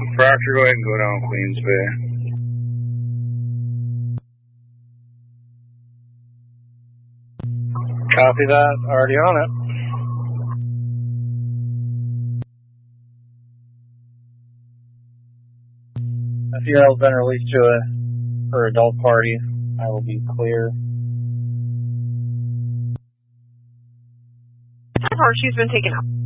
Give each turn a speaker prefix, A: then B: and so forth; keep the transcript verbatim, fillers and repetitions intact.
A: Proctor, go ahead and go down Queens Bay.
B: Copy that. Already on it. F U L has been released to a for adult party. I will be clear.
C: She's been taken out.